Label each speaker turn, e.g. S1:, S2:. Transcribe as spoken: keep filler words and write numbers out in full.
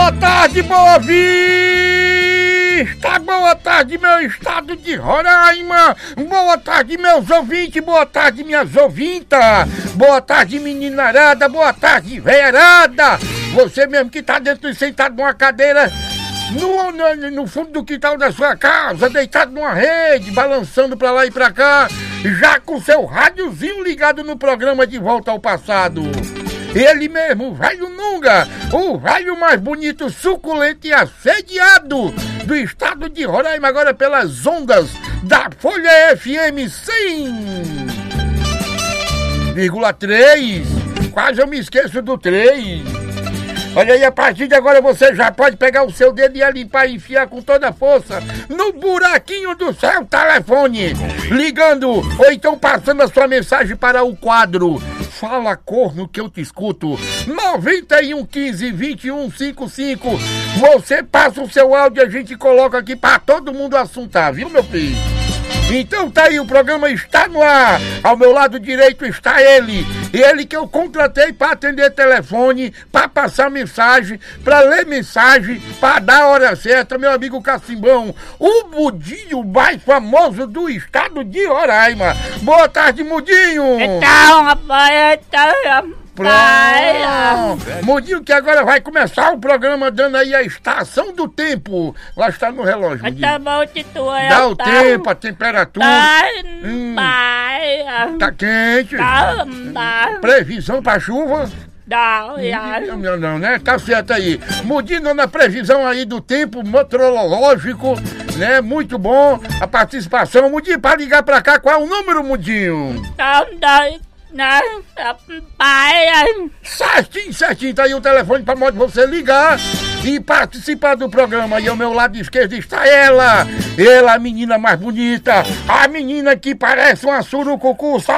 S1: Boa tarde, Boa Vista! Boa tarde, meu estado de Roraima! Boa tarde, meus ouvintes! Boa tarde, minhas ouvintas! Boa tarde, meninarada! Boa tarde, veiarada! Você mesmo que tá dentro sentado numa cadeira no, no, no fundo do quintal da sua casa, deitado numa rede, balançando pra lá e pra cá, já com seu rádiozinho ligado no programa De Volta ao Passado. Ele mesmo, o velho Nunga, o velho mais bonito, suculento e assediado do estado de Roraima, agora pelas ondas da Folha F M cem vírgula três. Quase eu me esqueço do três. Olha aí, a partir de agora você já pode pegar o seu dedo e limpar e enfiar com toda a força no buraquinho do seu telefone, ligando ou então passando a sua mensagem para o quadro Fala Corno que eu te escuto, nove um um cinco, dois um cinco cinco. Você passa o seu áudio e a gente coloca aqui para todo mundo assuntar, viu, meu filho? Então tá aí, o programa está no ar. Ao meu lado direito está ele. Ele que eu contratei para atender telefone, para passar mensagem, para ler mensagem, para dar a hora certa, meu amigo Cacimbão, o Mudinho mais famoso do estado de Roraima. Boa tarde, Mudinho.
S2: Então, rapaz, então...
S1: Pronto! Mudinho, que agora vai começar o programa dando aí a estação do tempo. Lá está no relógio, Mudinho.
S2: Tá bom, Titu, é,
S1: Dá o
S2: tá,
S1: tempo, a temperatura.
S2: Tá,
S1: Hum.
S2: vai,
S1: Tá quente.
S2: tá, tá,
S1: Previsão pra chuva?
S2: tá, já.
S1: Não, não, não, né? Tá certo aí. Mudinho na previsão aí do tempo meteorológico, né? Muito bom a participação. Mudinho, para ligar pra cá, qual é o número, Mudinho?
S2: Tá, tá, tá, vai,
S1: Certinho, certinho, tá aí o telefone pra modo você ligar e participar do programa. E ao meu lado esquerdo está ela, ela, a menina mais bonita, a menina que parece uma surucucu.